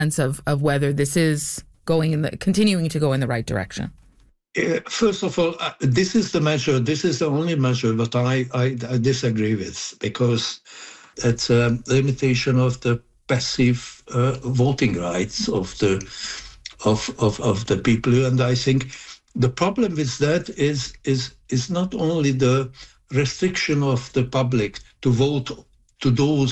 sense of whether this is continuing to go in the right direction? First of all, this is the only measure that I disagree with, because it's a limitation of the passive voting rights of the people. And I think the problem with that is not only the restriction of the public to vote to those